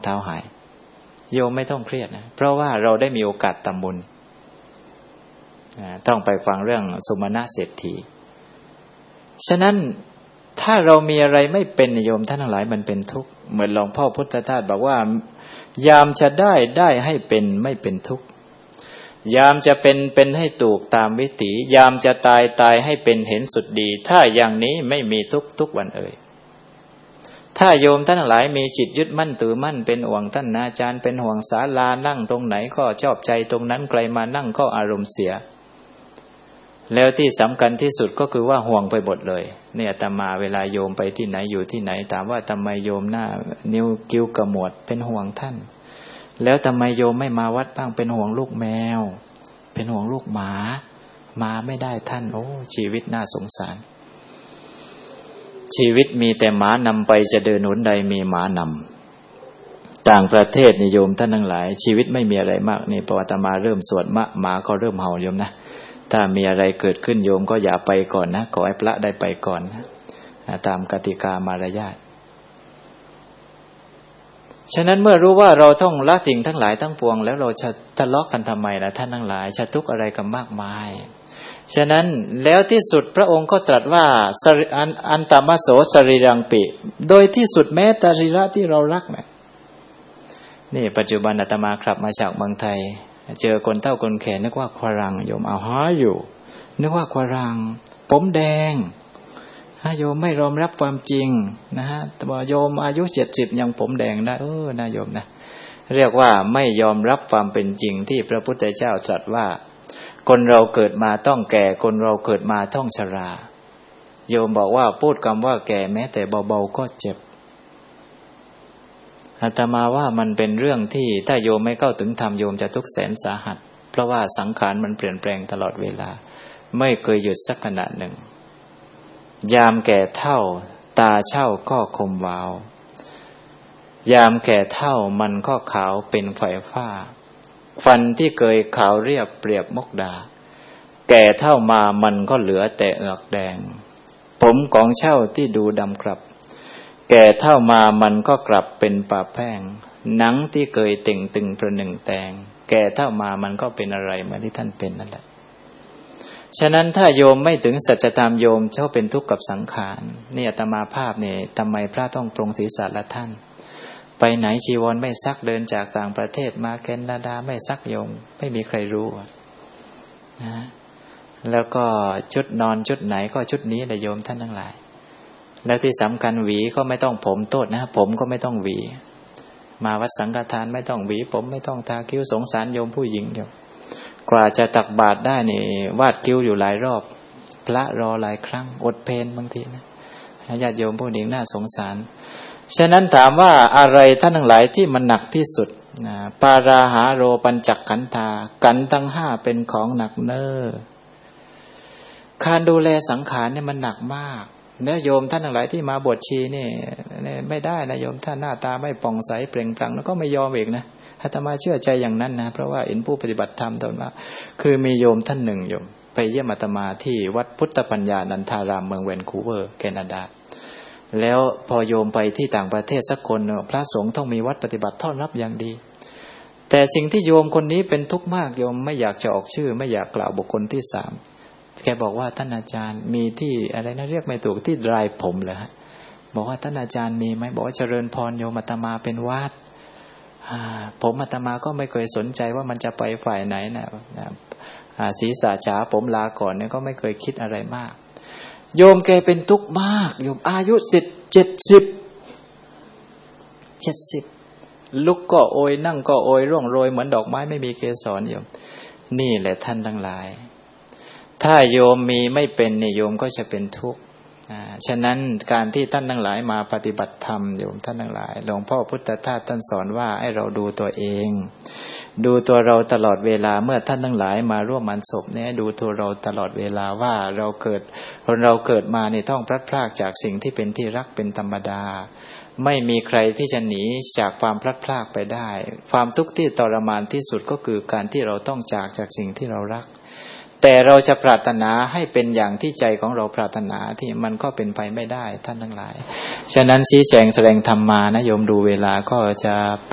เท้าหายโยมไม่ต้องเครียดนะเพราะว่าเราได้มีโอกาสทำบุญต้องไปฟังเรื่องสุมาณะเศรษฐีฉะนั้นถ้าเรามีอะไรไม่เป็นโยมท่านทั้งหลายมันเป็นทุกข์เหมือนหลวงพ่อพุทธทาสบอกว่ายามจะได้ให้เป็นไม่เป็นทุกข์ยามจะเป็นให้ถูกตามวิถียามจะตายให้เป็นเห็นสุดดีถ้าอย่างนี้ไม่มีทุกวันเอ่ยถ้าโยมท่านทั้งหลายมีจิตยึดมั่นถือมั่นเป็นห่วงท่านอาจารย์เป็นห่วงศาลานั่งตรงไหนก็ชอบใจตรงนั้นใครมานั่งก็อารมณ์เสียแล้วที่สำคัญที่สุดก็คือว่าห่วงไปหมดเลยเนี่ยอาตมาเวลาโยมไปที่ไหนอยู่ที่ไหนถามว่าทำไมโยมหน้านิ้วกิ้วกระหมวดเป็นห่วงท่านแล้วทำไมโยมไม่มาวัดบ้างเป็นห่วงลูกแมวเป็นห่วงลูกหมามาไม่ได้ท่านโอ้ชีวิตน่าสงสารชีวิตมีแต่หมานำไปจะเดินหนใดมีหมานำต่างประเทศนิยมท่านทั้งหลายชีวิตไม่มีอะไรมากนี่พออาตมาเริ่มสวดมะหมาก็เริ่มเห่าโยมนะถ้ามีอะไรเกิดขึ้นโยมก็อย่าไปก่อนนะขอให้พระได้ไปก่อนนะตามกติกามารยาทฉะนั้นเมื่อรู้ว่าเราต้องละสิ่งทั้งหลายทั้งปวงแล้วเราจะทะเลาะกันทำไมล่ะท่านทั้งหลายจะทุกข์อะไรกันมากมายฉะนั้นแล้วที่สุดพระองค์ก็ตรัสว่าอันตมโสสรีรังปิโดยที่สุดแม้แต่สรีระที่เรารักเนี่ยนี่ปัจจุบันอาตมากลับมาจากเมืองไทยเจอคนเฒ่าคนแก่นึกว่าควรังโยมเอาหาอยู่นึกว่าควรังผมแดงโยมไม่ยอมรับความจริงนะฮะแต่ว่าโยมอายุ70ยังผมแดงได้นะโยมนะเรียกว่าไม่ยอมรับความเป็นจริงที่พระพุทธเจ้าตรัสว่าคนเราเกิดมาต้องแก่คนเราเกิดมาต้องชราโยมบอกว่าพูดคำว่าแก่แม้แต่เบาๆก็เจ็บอาตมาว่ามันเป็นเรื่องที่ถ้าโยมไม่เข้าถึงธรรมโยมจะทุกข์แสนสาหัสเพราะว่าสังขารมันเปลี่ยนแปลงตลอดเวลาไม่เคยหยุดสักขณะหนึ่งยามแก่เฒ่าตาเช่าก็คมวาวยามแก่เฒ่ามันก็ขาวเป็นไฟฟ้าฟันที่เคยขาวเรียบเปรียบมกดาแก่เฒ่ามามันก็เหลือแต่เอือกแดงผมของเช่าที่ดูดำกรับแก่เฒ่ามามันก็กลับเป็นป่าแป้งหนังที่เคยเต่งตึงประหนึ่งแตงแก่เฒ่ามามันก็เป็นอะไรเหมือนที่ท่านเป็นนั่นแหละฉะนั้นถ้าโยมไม่ถึงสัจธรรมโยมเจ้าเป็นทุกข์กับสังขารนี่อาตมาภาพเนี่ยทำไมพระต้องปรงศีรษะละท่านไปไหนจีวรไม่ซักเดินจากต่างประเทศมาแคนาดาไม่ซักโยมไม่มีใครรู้นะแล้วก็ชุดนอนชุดไหนก็ชุดนี้แหละโยมท่านทั้งหลายแล้วที่สำคัญหวีก็ไม่ต้องผมโทษนะผมก็ไม่ต้องหวีมาวัดสังฆทานไม่ต้องหวีผมไม่ต้องทาคิ้วสงสารโยมผู้หญิงโยมกว่าจะตักบาตรได้นี่วาดคิ้วอยู่หลายรอบพระรอหลายครั้งอดเพลบางทีนะญาติโยมผู้หญิงน่าสงสารฉะนั้นถามว่าอะไรท่านทั้งหลายที่มันหนักที่สุดปาราหาโรปัญจขันธากันทั้ง5เป็นของหนักเน้อการดูแลสังขารเนี่ยมันหนักมากแล้วโยมท่านทั้งหลายที่มาบวชชีนี่ไม่ได้นะโยมท่านหน้าตาไม่ป่องใสเปล่งปลั่งแล้วก็ไม่ยอมอีกนะอาตมาเชื่อใจอย่างนั้นนะเพราะว่าเห็นผู้ปฏิบัติธรรมตนว่าคือมีโยมท่านหนึ่งโยมไปเยี่ยมอาตมาที่วัดพุทธปัญญานันทารามเมืองแวนคูเวอร์แคนาดาแล้วพอโยมไปที่ต่างประเทศสักคนพระสงฆ์ต้องมีวัดปฏิบัติต้อนรับอย่างดีแต่สิ่งที่โยมคนนี้เป็นทุกข์มากโยมไม่อยากจะออกชื่อไม่อยากกล่าวบุคคลที่3แกบอกว่าท่านอาจารย์มีที่อะไรนะเรียกไม่ถูกที่ดรายผมเหรอฮะบอกว่าท่านอาจารย์มีไหมบอกว่าเจริญพรโยมอาตมาเป็นวัดผมอาตมาก็ไม่เคยสนใจว่ามันจะไปฝ่ายไหนนะศีรษะจ๋าผมลาก่อนเนี่ยก็ไม่เคยคิดอะไรมากโยมแกเป็นทุกข์มากโยมอายุ70ลุกก็โอยนั่งก็โอยร่วงโรยเหมือนดอกไม้ไม่มีเกสรโยมนี่แหละท่านทั้งหลายถ้าโยมมีไม่เป็นเนี่ยโยมก็จะเป็นทุกข์ฉะนั้นการที่ท่านทั้งหลายมาปฏิบัติธรรมโยมท่านทั้งหลายหลวงพ่อพุทธทาสท่านสอนว่าให้เราดูตัวเองดูตัวเราตลอดเวลาเมื่อท่านทั้งหลายมาร่วมงานศพเนี่ยดูตัวเราตลอดเวลาว่าเราเกิดมาเนี่ยต้องพลัดพรากจากสิ่งที่เป็นที่รักเป็นธรรมดาไม่มีใครที่จะหนีจากความพลัดพรากไปได้ความทุกข์ที่ทรมานที่สุดก็คือการที่เราต้องจากสิ่งที่เรารักแต่เราจะปรารถนาให้เป็นอย่างที่ใจของเราปรารถนาที่มันก็เป็นไปไม่ได้ท่านทั้งหลายฉะนั้นชี้แจงแสดงธรรมมานะโยมดูเวลาก็จะ